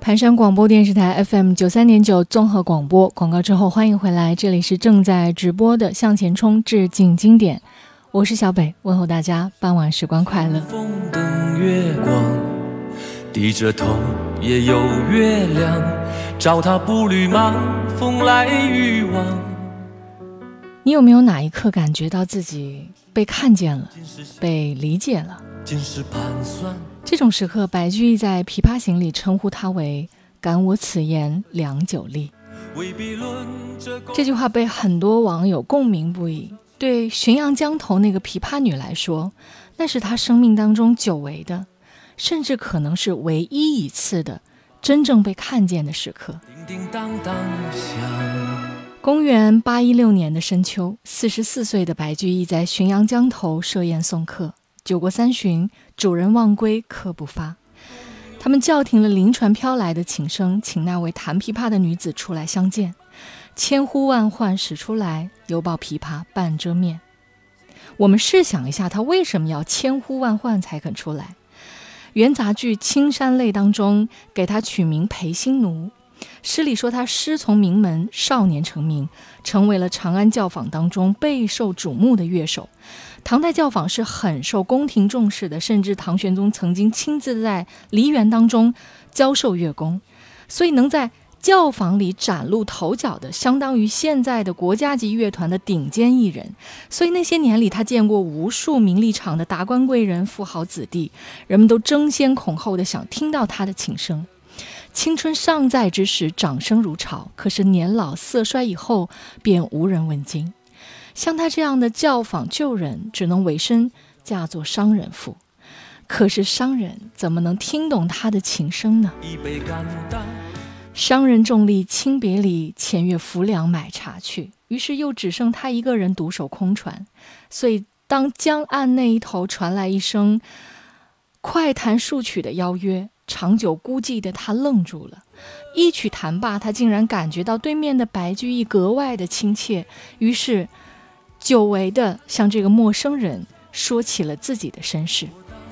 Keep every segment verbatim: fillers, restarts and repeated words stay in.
盘山广播电视台 F M 九三点九综合广播，广告之后欢迎回来，这里是正在直播的向前冲致敬经典，我是小北，问候大家傍晚时光快乐。 风灯月光，低着头也有月亮，找他步履忙，风来雨往。 你有没有哪一刻感觉到自己被看见了，被理解了？ 尽是盘算。 这种时刻，白居易在《琵琶行》里称呼他为感我此言良久立。这句话被很多网友共鸣不已。对浔阳江头那个琵琶女来说，那是她生命当中久违的，甚至可能是唯一一次的真正被看见的时刻。 叮叮当当响。 公元八一六年的深秋，四十四岁的白居易在浔阳江头设宴送客。酒过三巡，主人忘归，客不发。他们叫停了临船飘来的琴声，请那位弹琵琶的女子出来相见。千呼万唤使出来，犹抱琵琶半遮面。我们试想一下，他为什么要千呼万唤才肯出来？元杂剧《青山泪》当中给他取名裴新奴，诗里说他师从名门，少年成名，成为了长安教坊当中备受瞩目的乐手。唐代教坊是很受宫廷重视的，甚至唐玄宗曾经亲自在梨园当中教授乐工，所以能在教坊里崭露头角的，相当于现在的国家级乐团的顶尖艺人。所以那些年里，他见过无数名利场的达官贵人、富豪子弟，人们都争先恐后的想听到他的琴声。青春尚在之时，掌声如潮，可是年老色衰以后，便无人问津。像他这样的教坊旧人，只能委身嫁作商人妇。可是商人怎么能听懂他的琴声呢？商人重利轻别离，前月浮梁买茶去。于是又只剩他一个人独守空船。所以当江岸那一头传来一声快弹数曲的邀约，长久孤寂的他愣住了。一曲弹罢，他竟然感觉到对面的白居易格外的亲切，于是久违的向这个陌生人说起了自己的身世。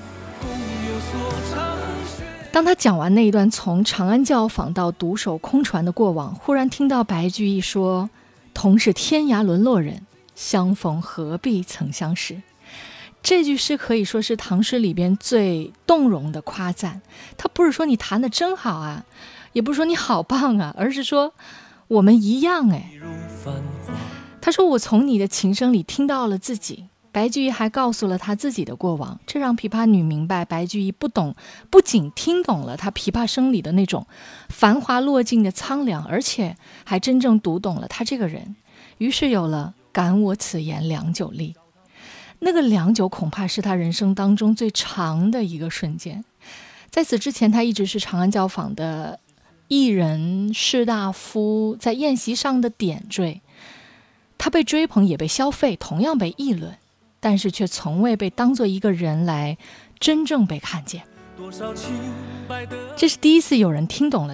当他讲完那一段从长安教坊到独守空船的过往，忽然听到白居易说：同是天涯沦落人，相逢何必曾相识。这句诗可以说是唐诗里边最动容的夸赞。他不是说你弹得真好啊，也不是说你好棒啊，而是说我们一样哎。他说我从你的琴声里听到了自己。白居易还告诉了他自己的过往，这让琵琶女明白白居易不懂，不仅听懂了他琵琶声里的那种繁华落尽的苍凉，而且还真正读懂了他这个人。于是有了感我此言良久立。那个良久恐怕是他人生当中最长的一个瞬间。在此之前，他一直是长安教坊的艺人士大夫，在宴席上的点缀。他被追捧，也被消费，同样被议论，但是却从未被当作一个人来真正被看见。这是第一次有人听懂了